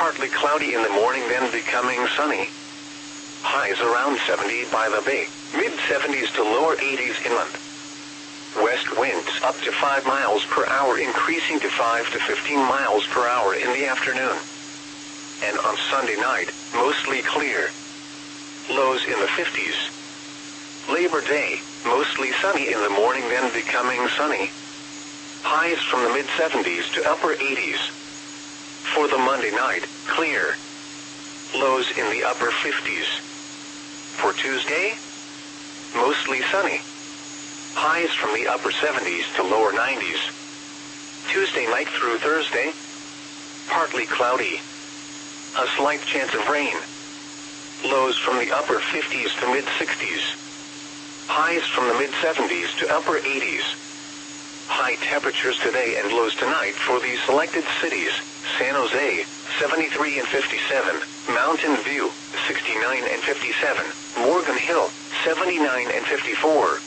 partly cloudy in the morning, then becoming sunny. Highs around 70 by the bay, mid-70s to lower 80s inland. West winds up to 5 miles per hour, increasing to 5 to 15 miles per hour in the afternoon. And on Sunday night, mostly clear. Lows in the 50s. Labor Day, mostly sunny in the morning, then becoming sunny. Highs from the mid-70s to upper 80s. For the Monday night, clear. Lows in the upper 50s. For Tuesday, mostly sunny. Highs from the upper 70s to lower 90s. Tuesday night through Thursday, partly cloudy. A slight chance of rain. Lows from the upper 50s to mid-60s. Highs from the mid-70s to upper 80s. High temperatures today and lows tonight for the selected cities: San Jose, 73 and 57, Mountain View, 69 and 57, Morgan Hill, 79 and 54.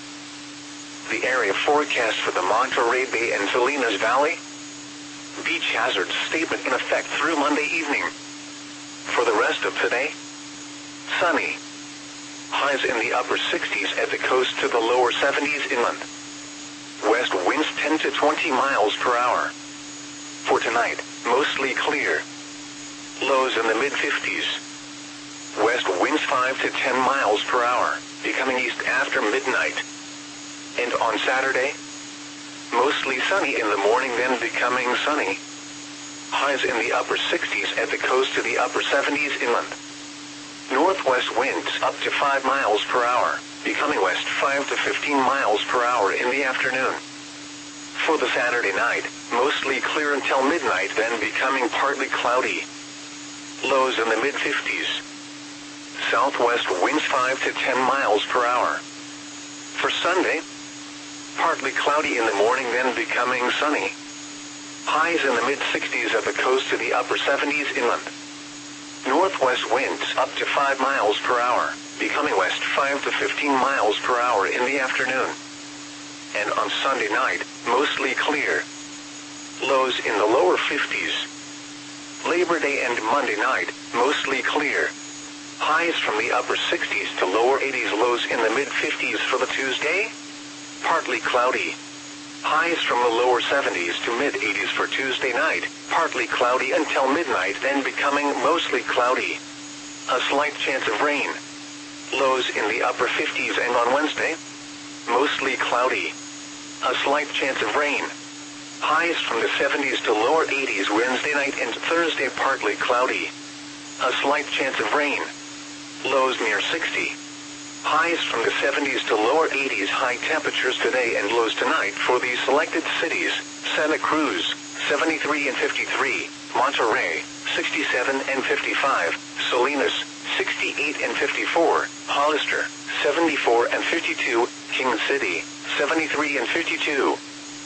The area forecast for the Monterey Bay and Salinas Valley. Beach hazard statement in effect through Monday evening. For the rest of today, sunny. Highs in the upper 60s at the coast to the lower 70s inland. West winds 10 to 20 miles per hour. For tonight, mostly clear. Lows in the mid-50s. West winds 5 to 10 miles per hour, becoming east after midnight. And on Saturday, mostly sunny in the morning, then becoming sunny. Highs in the upper 60s at the coast to the upper 70s inland. Northwest winds up to 5 miles per hour, becoming west 5 to 15 miles per hour in the afternoon. For the Saturday night, mostly clear until midnight, then becoming partly cloudy. Lows in the mid-50s. Southwest winds 5 to 10 miles per hour. For Sunday, partly cloudy in the morning, then becoming sunny. Highs in the mid-60s at the coast to the upper 70s inland. Northwest winds up to 5 miles per hour, becoming west 5 to 15 miles per hour in the afternoon. And on Sunday night, mostly clear. Lows in the lower 50s. Labor Day and Monday night, mostly clear. Highs from the upper 60s to lower 80s, lows in the mid-50s for the Tuesday. Partly cloudy. Highs from the lower 70s to mid-80s for Tuesday night, partly cloudy until midnight, then becoming mostly cloudy. A slight chance of rain. Lows in the upper 50s, and on Wednesday, mostly cloudy. A slight chance of rain. Highs from the 70s to lower 80s Wednesday night, and Thursday partly cloudy. A slight chance of rain. Lows near 60. Highs from the 70s to lower 80s. High temperatures today and lows tonight for the selected cities: Santa Cruz, 73 and 53, Monterey, 67 and 55, Salinas, 68 and 54, Hollister, 74 and 52, King City, 73 and 52.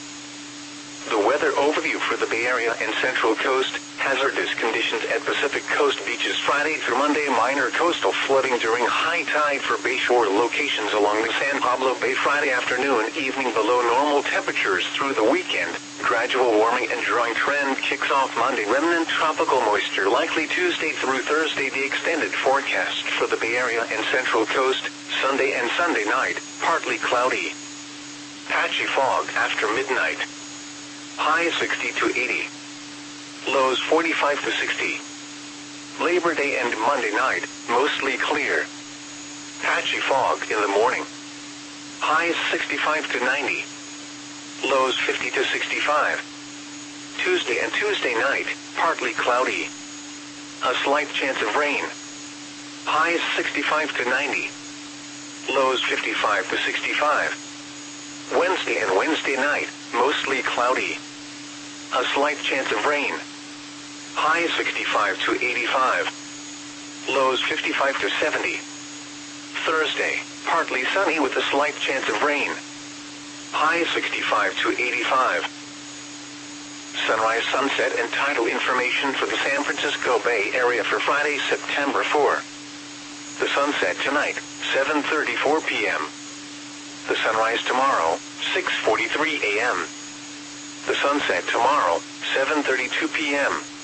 The weather overview for the Bay Area and Central Coast: hazardous conditions at Pacific Coast beaches Friday through Monday. Minor coastal flooding during high tide for bayshore locations along the San Pablo Bay. Friday afternoon, evening below normal temperatures through the weekend. Gradual warming and drying trend kicks off Monday. Remnant tropical moisture likely Tuesday through Thursday. The extended forecast for the Bay Area and Central Coast: Sunday and Sunday night, partly cloudy. Patchy fog after midnight. Highs 60 to 80. Lows 45 to 60. Labor Day and Monday night, mostly clear. Patchy fog in the morning. Highs 65 to 90. Lows 50 to 65. Tuesday and Tuesday night, partly cloudy. A slight chance of rain. Highs 65 to 90. Lows 55 to 65. Wednesday and Wednesday night, mostly cloudy. A slight chance of rain. Highs 65 to 85. Lows 55 to 70. Thursday, partly sunny with a slight chance of rain. Highs 65 to 85. Sunrise, sunset, and tidal information for the San Francisco Bay Area for Friday, September 4. The sunset tonight, 7:34 p.m. The sunrise tomorrow, 6:43 a.m. The sunset tomorrow, 7:32 p.m.